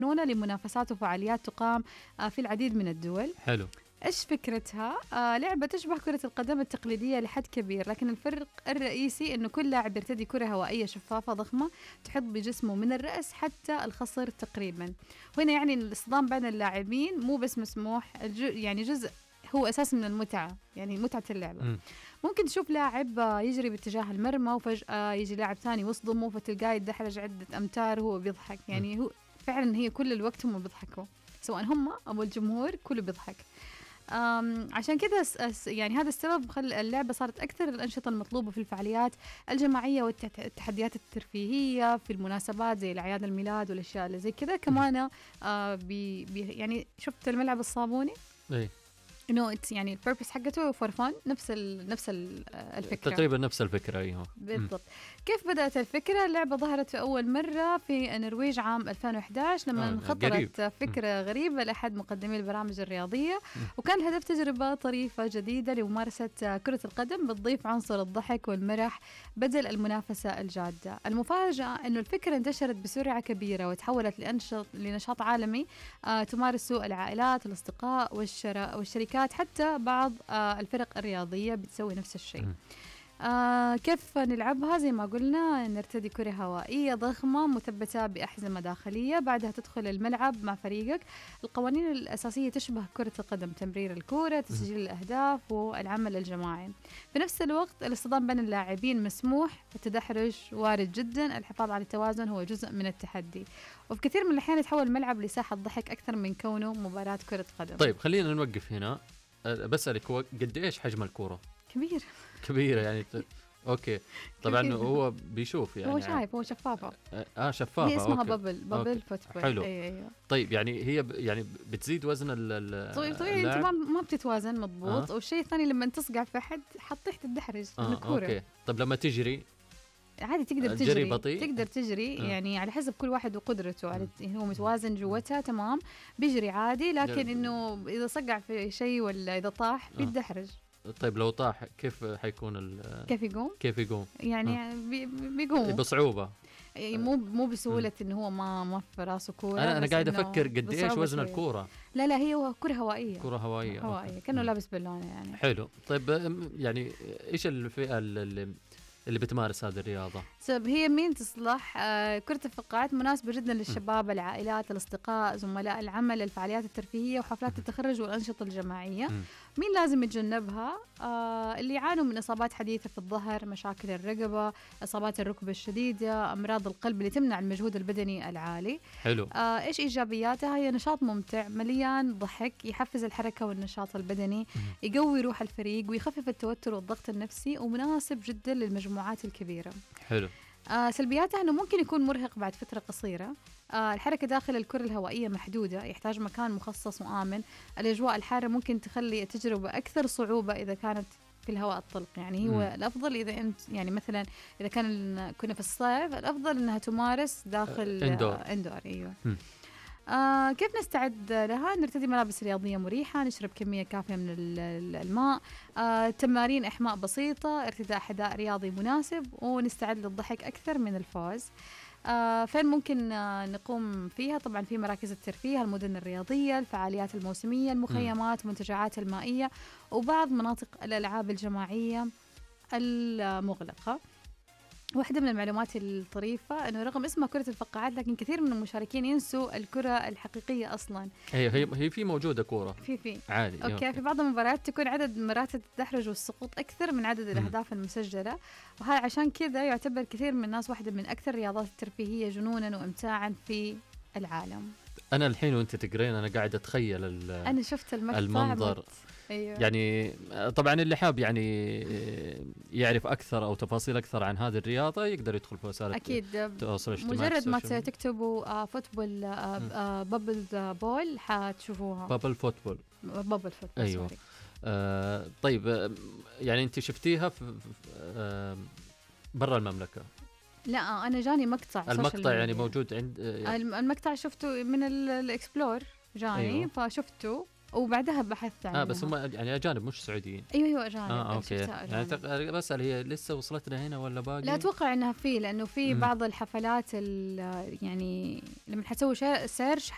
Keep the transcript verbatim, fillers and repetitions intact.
لمنافسات وفعاليات تقام آه، في العديد من الدول. حلو. إيش فكرتها؟ آه لعبة تشبه كرة القدم التقليدية لحد كبير، لكن الفرق الرئيسي إنه كل لاعب يرتدي كرة هوائية شفافة ضخمة تحط بجسمه من الرأس حتى الخصر تقريبا. وهنا يعني الاصطدام بين اللاعبين مو بس مسموح، يعني جزء هو أساس من المتعة، يعني متعة اللعبة. م. ممكن تشوف لاعب يجري باتجاه المرمى وفجأة يجي لاعب ثاني يصدمه فتلقاه يدحرج عدة أمتار وهو بيضحك. يعني م. هو فعلا هي كل الوقت هم بيضحكوا، سواء هم أو الجمهور كله بيضحك. عشان كذا يعني هذا السبب خلى اللعبة صارت أكثر الأنشطة المطلوبة في الفعاليات الجماعية والتحديات الترفيهية في المناسبات زي الأعياد الميلاد والأشياء اللي زي كذا. كمان آه بي بي يعني شفت الملعب الصابوني؟ إيه. انه يعني البيربس حقته فور فان، نفس ال نفس ال الفكره تقريبا نفس الفكره. ايوه بالضبط. كيف بدات الفكره؟ اللعبه ظهرت في اول مره في النرويج عام ألفين وإحدى عشر لما آه خطرت فكره م. غريبه لاحد مقدمي البرامج الرياضيه، م. وكان الهدف تجربه طريفه جديده لممارسه كره القدم بتضيف عنصر الضحك والمرح بدل المنافسه الجاده. المفاجاه انه الفكره انتشرت بسرعه كبيره وتحولت لانشط لنشاط عالمي آه تمارسه العائلات الاصدقاء والشراء والشركات، حتى بعض آه الفرق الرياضية بتسوي نفس الشيء. آه كيف نلعبها؟ زي ما قلنا نرتدي كرة هوائية ضخمة مثبتة بأحزمة داخلية، بعدها تدخل الملعب مع فريقك. القوانين الأساسية تشبه كرة القدم، تمرير الكرة، تسجيل الأهداف والعمل الجماعي. في نفس الوقت الاصطدام بين اللاعبين مسموح، التدحرج وارد جدا، الحفاظ على التوازن هو جزء من التحدي، وفي كثير من الأحيان يتحول الملعب لساحة ضحك أكثر من كونه مباراة كرة قدم. طيب خلينا نوقف هنا. بسألك هو قد إيش حجم الكرة؟ كبير. كبيرة يعني ت... أوكي طبعا كبير. هو بيشوف يعني هو شايف، هو شفافة. آه شفافة. هي اسمها بابل بابل فوتبول. حلو. أيوة أيوة. طيب يعني هي ب... يعني بتزيد وزن ال طيب طيب أنت ما ما بتتوازن مضبوط. آه. والشيء الثاني لما تصقع في حد حطيح تدحرج آه. الكرة. أوكي طب لما تجري عادي تقدر تجري بطيء. تقدر تجري آه. يعني على حسب كل واحد وقدرته على هو متوازن جوتها تمام بيجري عادي، لكن انه اذا صقع في شيء ولا اذا طاح بيتدحرج. آه. طيب لو طاح كيف حيكون كيف يقوم؟ كيف يقوم يعني آه. بي بيقوم بصعوبة، مو مو بسهولة انه هو ما ما في راسه كورة. انا انا قاعد افكر قد ايش وزن شوية. الكورة. لا لا هي كرة هوائية. كرة هوائية هوائية كأنه لابس بالونه يعني. حلو. طيب يعني ايش الفئة اللي اللي بتمارس هذه الرياضة؟ طيب هي مين تصلح؟ آه كرة الفقاعات مناسبة جدا للشباب، م. العائلات، الأصدقاء، زملاء العمل، الفعاليات الترفيهية وحفلات التخرج والأنشطة الجماعية. م. مين لازم يتجنبها؟ آه اللي يعانوا من إصابات حديثة في الظهر، مشاكل الرقبة، إصابات الركبة الشديدة، أمراض القلب اللي تمنع المجهود البدني العالي. حلو. آه إيش إيجابياتها؟ هي نشاط ممتع مليان ضحك، يحفز الحركة والنشاط البدني، م. يقوي روح الفريق ويخفف التوتر والضغط النفسي، ومناسب جدا للمجموعات الكبيرة. حلو. آه سلبياتها أنه ممكن يكون مرهق بعد فترة قصيرة. آه الحركة داخل الكرة الهوائية محدودة، يحتاج مكان مخصص وآمن. الأجواء الحارة ممكن تخلي التجربة أكثر صعوبة إذا كانت في الهواء الطلق. يعني هو م. الأفضل إذا أنت يعني مثلا إذا كان كنا في الصيف الأفضل أنها تمارس داخل اندور. آه اندور. أيوة. م. آه كيف نستعد لها؟ نرتدي ملابس رياضية مريحة، نشرب كمية كافية من الماء، آه تمارين إحماء بسيطة، ارتداء حذاء رياضي مناسب، ونستعد للضحك أكثر من الفوز. آه فين ممكن آه نقوم فيها؟ طبعا في مراكز الترفيه، المدن الرياضية، الفعاليات الموسمية، المخيمات، المنتجعات المائية، وبعض مناطق الألعاب الجماعية المغلقة. واحدة من المعلومات الطريفة أنه رغم اسمها كرة الفقاعات لكن كثير من المشاركين ينسوا الكرة الحقيقية أصلاً. هي هي هي في موجودة كرة في في عادي. أوكي. أوكي. في بعض المباريات تكون عدد مرات التدحرج والسقوط أكثر من عدد م. الأهداف المسجلة، وهذا عشان كذا يعتبر كثير من الناس واحدة من أكثر الرياضات الترفيهية جنوناً وإمتاعاً في العالم. أنا الحين وأنت تقرين أنا قاعد أتخيل أنا شفت المنظر. أيوة. يعني طبعا اللي حاب يعني يعرف أكثر أو تفاصيل أكثر عن هذه الرياضة يقدر يدخل في وسائل التواصل الاجتماعي. مجرد ما تكتبوا آه فوتبول آه آه بابل بول حتشوفوها. بابل فوتبول. بابل فوتبول. أيوة. آه طيب يعني أنت شفتيها في آه برا المملكة؟ لا أنا جاني مقطع. المقطع يعني موجود عند يعني المقطع شفته من الإكسبلور جاني. أيوة. فشفته وبعدها بحثت عنها. اه بس هم يعني اجانب مش سعوديين. ايوه ايوه اجانب. اه اوكي. يعني تق... بسأل هي لسه وصلتنا هنا ولا باقي؟ لا اتوقع انها في، لانه في بعض الحفلات يعني لما حتسوي سيرش